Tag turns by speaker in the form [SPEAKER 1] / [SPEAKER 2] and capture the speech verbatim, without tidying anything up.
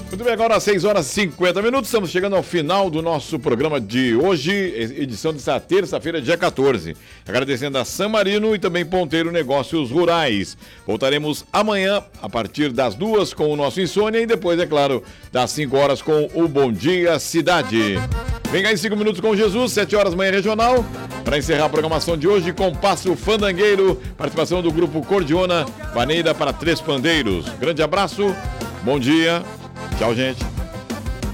[SPEAKER 1] Muito bem, agora às seis horas e cinquenta minutos, estamos chegando ao final do nosso programa de hoje, edição desta terça-feira, dia quatorze. Agradecendo a San Marino e também Ponteiro Negócios Rurais. Voltaremos amanhã, a partir das duas, com o nosso Insônia e depois, é claro, das cinco horas com o Bom Dia Cidade. Vem aí cinco minutos com Jesus, sete horas manhã regional, para encerrar a programação de hoje com Passo Fandangueiro, participação do grupo Cordiona, Vaneira para Três Pandeiros. Grande abraço, bom dia. Tchau, gente.